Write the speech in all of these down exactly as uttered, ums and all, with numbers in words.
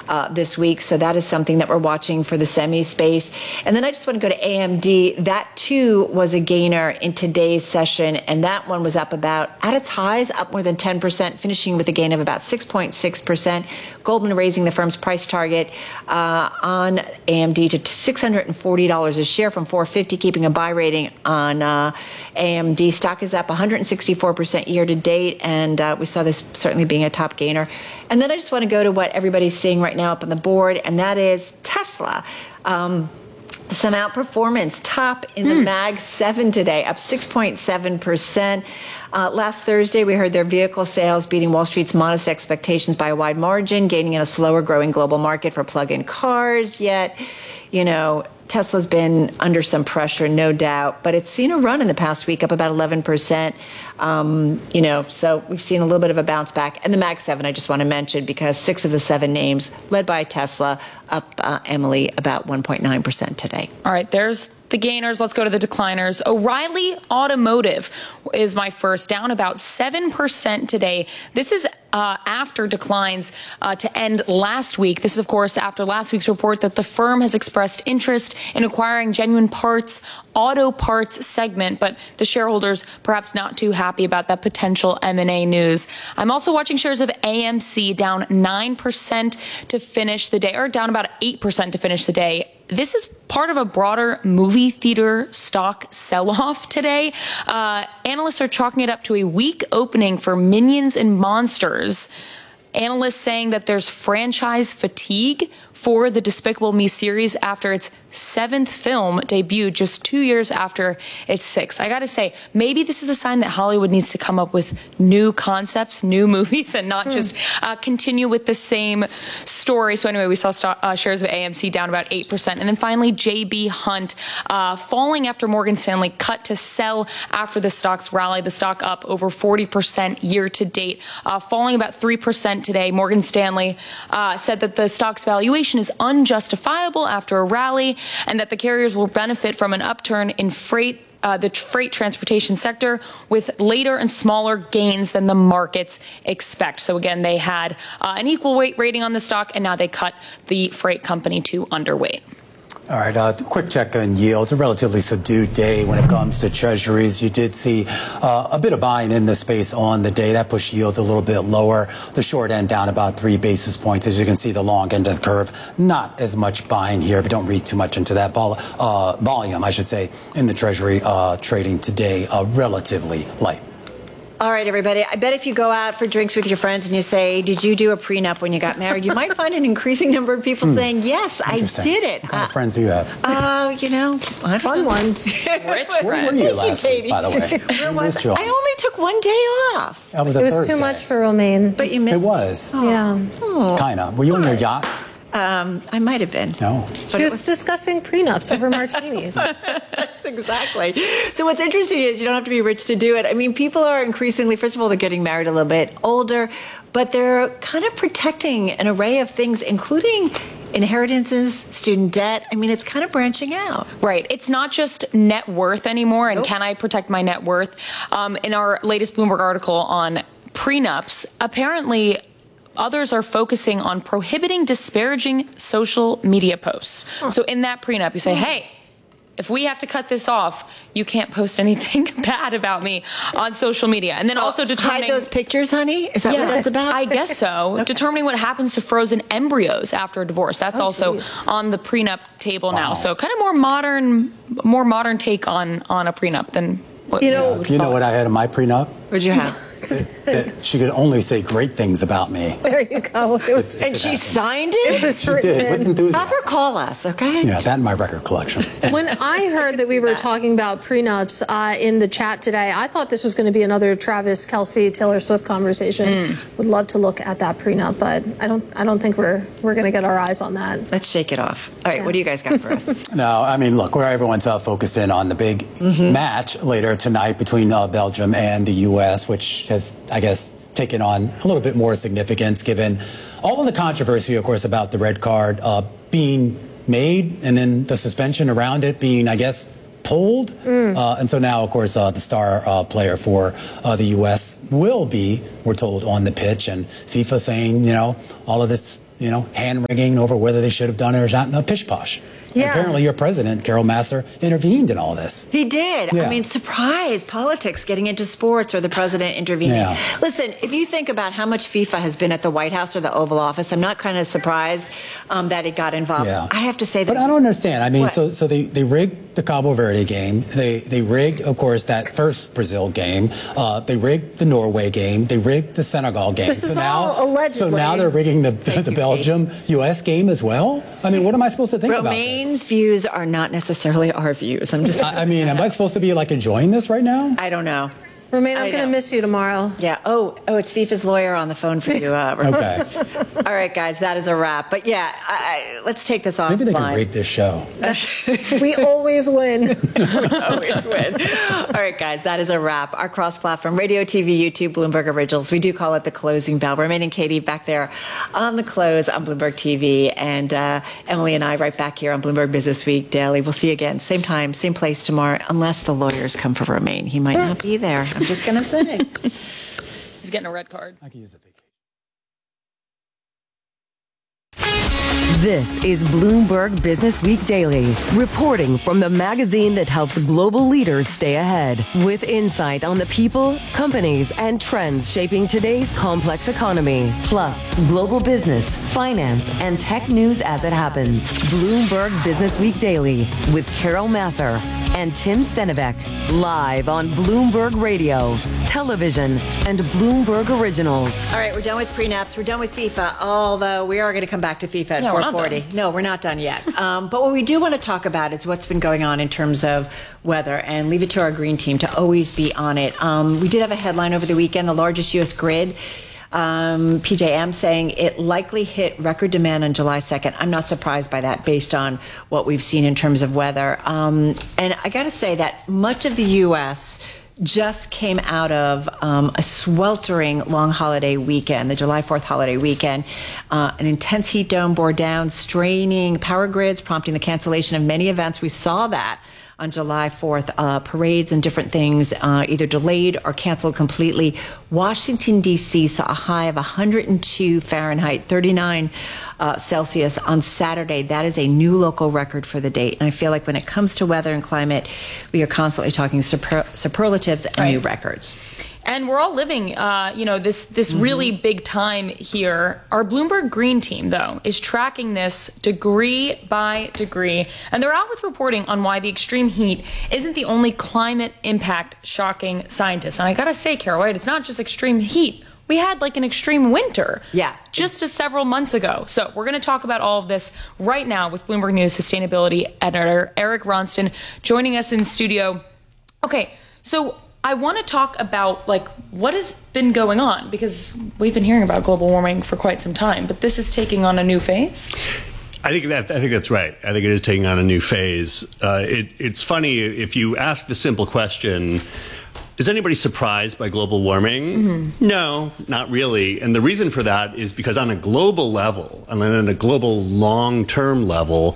uh, this week. So that is something that we're watching for the semi space. And then I just want to go to A M D. That too was a gainer in today's session, and that one was up about, at its highs, up more than ten percent, finishing with a gain of about six point six percent. Goldman raising the firm's price target uh, on A M D to six hundred forty dollars a share from four hundred fifty dollars, keeping a buy rating on uh, A M D. Stock is up one hundred sixty-four percent year to date, and uh, we saw this certainly being a top gainer. And then I just want to go to what everybody's seeing right now up on the board, and that is Tesla. Um, Some outperformance, top in the mm. Mag seven today, up six point seven percent. Uh, last Thursday, we heard their vehicle sales beating Wall Street's modest expectations by a wide margin, gaining in a slower growing global market for plug-in cars. Yet, you know, Tesla's been under some pressure, no doubt, but it's seen a run in the past week, up about eleven percent. Um, you know, so we've seen a little bit of a bounce back. And the Mag seven, I just want to mention, because six of the seven names, led by Tesla, up, uh, Emily, about one point nine percent today. All right, there's the gainers. Let's go to the decliners. O'Reilly Automotive is my first, down about seven percent today. This is uh, after declines uh, to end last week. This is, of course, after last week's report that the firm has expressed interest in acquiring Genuine Parts auto parts segment, but the shareholders perhaps not too happy about that potential M and A news. I'm also watching shares of A M C down nine percent to finish the day, or down about eight percent to finish the day. This is part of a broader movie theater stock sell-off today. Uh, analysts are chalking it up to a weak opening for Minions and Monsters. Analysts saying that there's franchise fatigue for the Despicable Me series after its seventh film debuted just two years after its sixth. I got to say, maybe this is a sign that Hollywood needs to come up with new concepts, new movies, and not mm. just uh, continue with the same story. So anyway, we saw stock, uh, shares of A M C down about eight percent. And then finally, J B. Hunt uh, falling after Morgan Stanley cut to sell after the stock's rally. The stock up over forty percent year to date, uh, falling about three percent today. Morgan Stanley uh, said that the stock's valuation is unjustifiable after a rally, and that the carriers will benefit from an upturn in freight, uh, the freight transportation sector, with later and smaller gains than the markets expect. So again, they had uh, an equal weight rating on the stock, and now they cut the freight company to underweight. All right, uh, quick check on yields. A relatively subdued day when it comes to treasuries. You did see uh, a bit of buying in the space on the day. That pushed yields a little bit lower. The short end down about three basis points. As you can see, the long end of the curve, not as much buying here, but don't read too much into that vol uh, volume, I should say, in the treasury uh, trading today, uh, relatively light. All right, everybody. I bet if you go out for drinks with your friends and you say, did you do a prenup when you got married, you might find an increasing number of people hmm. saying, yes, I did it. What kind uh, of friends do you have? Oh, uh, you know, I fun know. ones. Rich Where were you last week, by the way? Where was I? I only took one day off. That was it a was Thursday. too much for Romaine. But you missed it. was. Oh. Yeah. Oh. Kind of. Were you on your yacht? Um, I might have been. No. She was, was discussing prenups over martinis. That's exactly. So what's interesting is you don't have to be rich to do it. I mean, people are increasingly, first of all, they're getting married a little bit older, but they're kind of protecting an array of things, including inheritances, student debt. I mean, it's kind of branching out. Right. It's not just net worth anymore, and nope. can I protect my net worth? Um, in our latest Bloomberg article on prenups, apparently others are focusing on prohibiting disparaging social media posts. Huh. So in that prenup, you say, hey, if we have to cut this off, you can't post anything bad about me on social media. And then so also determining... hide those pictures, honey? Is that yeah, what that's about? I guess so. Okay. Determining what happens to frozen embryos after a divorce. That's oh, also geez. on the prenup table wow. now. So kind of more modern, more modern take on, on a prenup than... What you know, you know what I had in my prenup? What'd you have? That, that she could only say great things about me. There you go. It was, and she signed it? It was she did, with enthusiasm. Have her call us, okay? Yeah, that in my record collection. When I heard that we were talking about prenups uh, in the chat today, I thought this was going to be another Travis Kelce, Taylor Swift conversation. Mm. Would love to look at that prenup, but I don't I don't think we're we're going to get our eyes on that. Let's shake it off. All right, yeah. What do you guys got for us? No, I mean, look, where everyone's uh, focused in on the big mm-hmm. match later tonight between uh, Belgium and the U S, which has, I guess, taken on a little bit more significance given all of the controversy, of course, about the red card uh, being made and then the suspension around it being, I guess, pulled. Mm. Uh, and so now, of course, uh, the star uh, player for uh, the U S will be, we're told, on the pitch. And FIFA saying, you know, all of this you know, hand-wringing over whether they should have done it or not, no pish-posh. Yeah. Apparently your president, Carol Massar, intervened in all this. He did. Yeah. I mean, surprise, politics getting into sports or the president intervening. Yeah. Listen, if you think about how much FIFA has been at the White House or the Oval Office, I'm not kind of surprised um, that it got involved. Yeah. I have to say that. But I don't understand. I mean, What? so so they, they rigged the Cabo Verde game. They they rigged, of course, that first Brazil game. Uh, they rigged the Norway game. They rigged the Senegal game. This so is now, all allegedly. So now they're rigging the, the, the you, Belgium U S game as well? I mean, what am I supposed to think about Romaine's this? views are not necessarily our views. I'm just, I, I mean, am I supposed to be like enjoying this right now? I don't know. Romaine, I I'm going to know. miss you tomorrow. Yeah. Oh, oh, it's FIFA's lawyer on the phone for you. Uh, Okay. All right, guys, that is a wrap. But yeah, I, I, let's take this offline. Maybe they can rig this show. We always win. Always win. All right, guys, that is a wrap. Our cross-platform radio, T V, YouTube, Bloomberg Originals. We do call it the closing bell. Romaine and Katie back there on the close on Bloomberg T V, and uh, Emily and I right back here on Bloomberg Business Week Daily. We'll see you again, same time, same place tomorrow, unless the lawyers come for Romaine. He might not be there. I'm just going to say. He's getting a red card. I can use a vacation. This is Bloomberg Business Week Daily, reporting from the magazine that helps global leaders stay ahead, with insight on the people, companies, and trends shaping today's complex economy, plus global business, finance, and tech news as it happens. Bloomberg Business Week Daily with Carol Massar and Tim Stenivek, live on Bloomberg Radio, television, and Bloomberg Originals. All right, we're done with prenups. We're done with FIFA, although we are going to come back to FIFA at Yeah, we're not four forty. done. No, we're not done yet. Um, but what we do want to talk about is what's been going on in terms of weather, and leave it to our green team to always be on it. Um, we did have a headline over the weekend, the largest U S grid, um, P J M, saying it likely hit record demand on July second. I'm not surprised by that based on what we've seen in terms of weather. Um, and I got to say that much of the U S just came out of um, a sweltering long holiday weekend, the July fourth holiday weekend. Uh, an intense heat dome bore down, straining power grids, prompting the cancellation of many events. We saw that on July fourth, uh, parades and different things uh, either delayed or canceled completely. Washington, D C saw a high of one hundred two Fahrenheit, thirty-nine uh, Celsius on Saturday. That is a new local record for the date. And I feel like when it comes to weather and climate, we are constantly talking super- superlatives and Right. new records. And we're all living, uh, you know, this this really big time here. Our Bloomberg Green team, though, is tracking this degree by degree, and they're out with reporting on why the extreme heat isn't the only climate impact shocking scientists. And I gotta say, Carol, right, it's not just extreme heat. We had like an extreme winter. Yeah. Just a several months ago. So we're going to talk about all of this right now with Bloomberg News sustainability editor Eric Ronston joining us in studio. Okay, so I want to talk about like what has been going on, because we've been hearing about global warming for quite some time, but this is taking on a new phase. I think that I think that's right. I think it is taking on a new phase. Uh, it, it's funny if you ask the simple question, is anybody surprised by global warming? Mm-hmm. No, not really. And the reason for that is because on a global level, and on a global long-term level,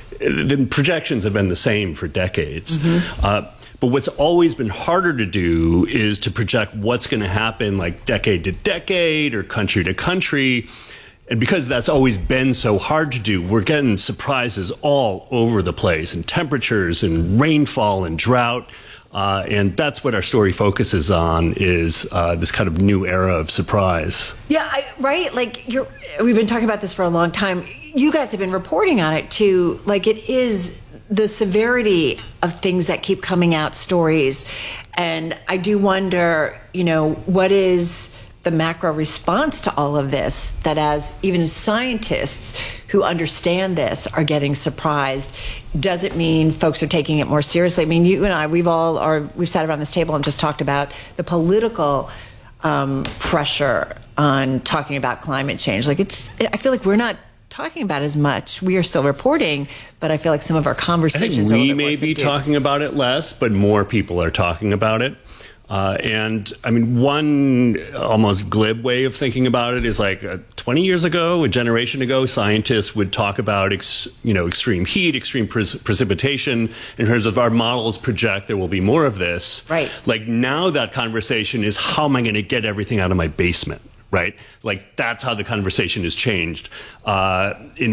the projections have been the same for decades. Mm-hmm. Uh, But what's always been harder to do is to project what's going to happen like decade to decade or country to country. And because that's always been so hard to do, we're getting surprises all over the place in temperatures and rainfall and drought. Uh, and that's what our story focuses on, is uh, this kind of new era of surprise. Yeah, I, right? Like, you're, we've been talking about this for a long time. You guys have been reporting on it, too. Like, it is the severity of things that keep coming out, stories. And I do wonder, you know, what is the macro response to all of this, that as even scientists who understand this are getting surprised? Does it mean folks are taking it more seriously? I mean, you and I, we've all are, we've sat around this table and just talked about the political um, pressure on talking about climate change. Like, it's, I feel like we're not talking about as much. We are still reporting, but I feel like some of our I think conversations are a we little bit more may be subdued. talking about it less, but more people are talking about it. Uh, and I mean, one almost glib way of thinking about it is like uh, twenty years ago, a generation ago, scientists would talk about, ex, you know, extreme heat, extreme pre- precipitation in terms of our models project there will be more of this. Right. Like now that conversation is, how am I going to get everything out of my basement? right? Like that's how the conversation has changed. Uh, in